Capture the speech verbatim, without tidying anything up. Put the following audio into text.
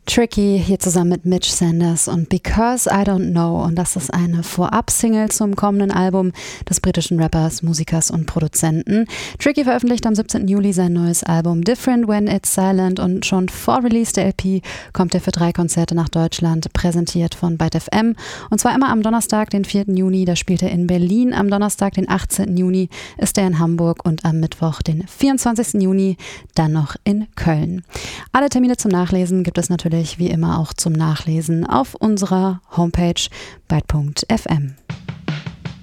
Tricky hier zusammen mit Mitch Sanders und Because I Don't Know, und das ist eine Vorab-Single zum kommenden Album des britischen Rappers, Musikers und Produzenten. Tricky veröffentlicht am siebzehnten Juli sein neues Album Different When It's Silent, und schon vor Release der L P kommt er für drei Konzerte nach Deutschland, präsentiert von Byte F M, und zwar immer am Donnerstag, den vierten Juni, da spielt er in Berlin, am Donnerstag, den achtzehnten Juni ist er in Hamburg und am Mittwoch, den vierundzwanzigsten Juni, dann noch in Köln. Alle Termine zum Nachlesen gibt es natürlich wie immer auch zum Nachlesen auf unserer Homepage byte punkt f m.